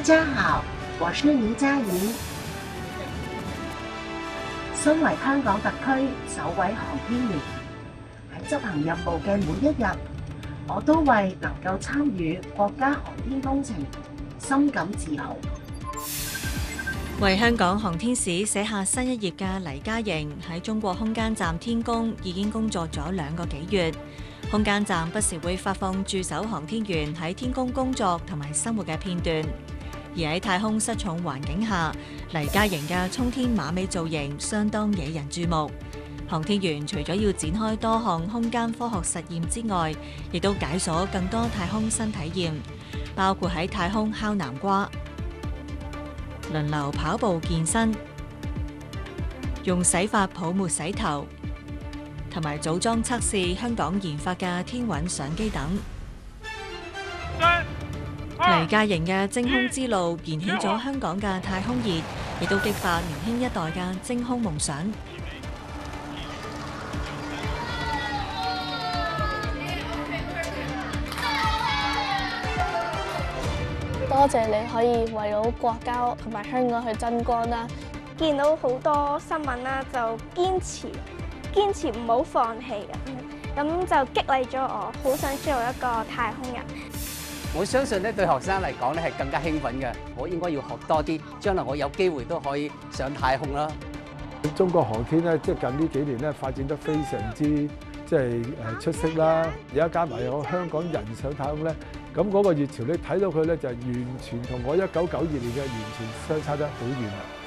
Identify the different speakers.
Speaker 1: 家好，我是倪嘉瑩。身為香港特區首位航天員，喺執行任務嘅每一日，我都為能夠參與國家航天工程深感自豪。
Speaker 2: 為香港航天史寫下新一頁嘅黎嘉瑩喺中國空間站天宮已經工作咗2個幾月。空間站不時會發放駐守航天員喺天宮工作同埋生活嘅片段。而喺太空失重環境下，黎嘉瑩嘅衝天馬尾造型相當惹人注目。航天員除咗要展開多項空間科學實驗之外，亦都解鎖更多太空新體驗，包括喺太空烤南瓜、輪流跑步健身、用洗髮泡沫洗頭，同埋組裝測試香港研發嘅天韻相機等。黎嘉瑩嘅征空之路燃起咗香港嘅太空熱，亦都激發年輕一代嘅征空夢想。
Speaker 3: 多謝你可以為到國家同埋香港去爭光啦！
Speaker 4: 見到好多新聞啦，就堅持唔好放棄咁就激勵咗我，好想做一個太空人。
Speaker 5: 我相信咧，對學生嚟講咧係更加興奮嘅。我應該要學多啲，將來我有機會都可以上太空啦。
Speaker 6: 中國航天咧，即係近呢幾年咧發展得非常之出色啦。而家加埋有香港人上太空咧，咁嗰個熱潮你睇到佢咧就完全同我1992年嘅完全相差得好遠啦。